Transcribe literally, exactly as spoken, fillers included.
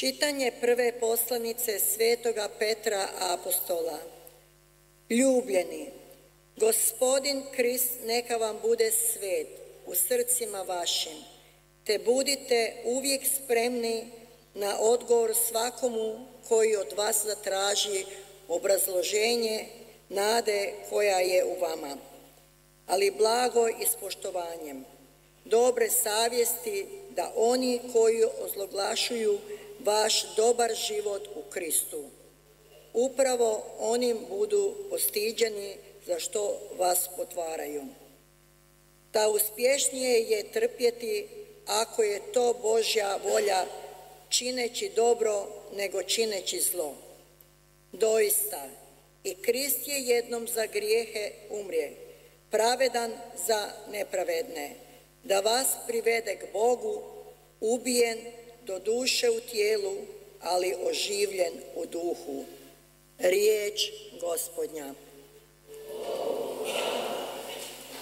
Čitanje prve poslanice svetoga Petra apostola. Ljubljeni, Gospodin Krist neka vam bude svet u srcima vašim, te budite uvijek spremni na odgovor svakomu koji od vas zatraži obrazloženje nade koja je u vama, ali blago i s poštovanjem, dobre savjesti da oni koji ozloglašuju vaš dobar život u Kristu, upravo onim budu postiđeni za što vas potvaraju. Da uspješnije je trpjeti ako je to Božja volja, čineći dobro nego čineći zlo. Doista, i Krist je jednom za grijehe umrije, pravedan za nepravedne, da vas privede k Bogu, ubijen do duše u tijelu, ali oživljen u duhu. Riječ Gospodnja.